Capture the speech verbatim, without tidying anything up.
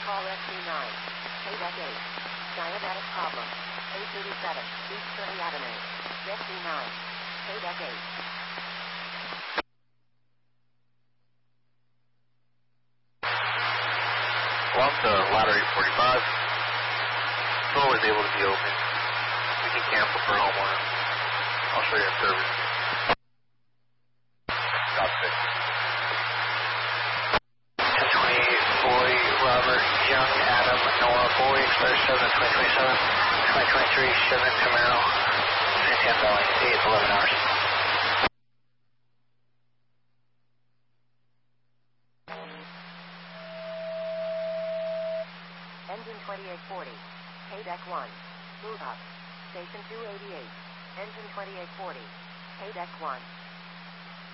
call S T nine. Payback eight. Diabetic problem. eight eighty-seven, East Shirley Avenue. S T nine. Payback eight. Along to ladder eight forty-five. It's always able to be open. We can cancel for homeowner. I'll show you in service. Stop six. ten twenty-eight, boy, Robert, Young, Adam, Noah, boy, expires seven twenty twenty-seven, twenty twenty-three, seven Camaro, San Diego Valley, eight, eleven hours. Engine twenty-eight forty. Payback one. Move up. Station two eighty-eight. Engine twenty-eight forty. Payback one.